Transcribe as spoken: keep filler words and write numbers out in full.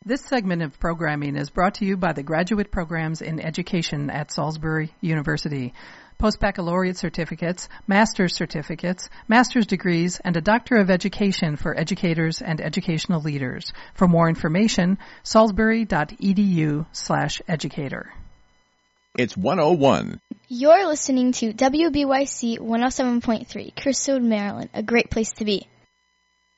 This segment of programming is brought to you by the Graduate Programs in Education at Salisbury University. Post-baccalaureate certificates, master's certificates, master's degrees, and a Doctor of Education for educators and educational leaders. For more information, salisbury.edu slash educator. It's one oh one. You're listening to W B Y C one oh seven point three, Crestwood, Maryland, a great place to be.